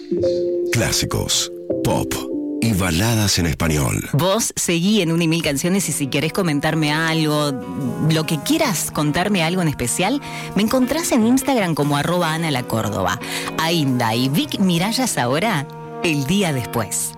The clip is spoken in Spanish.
Clásicos, pop y baladas en español. Vos seguí en 1.000 canciones y si querés comentarme algo, lo que quieras contarme algo en especial, me encontrás en Instagram como @AnaLaCórdoba. Ainda y Vic Mirallas ahora, el día después.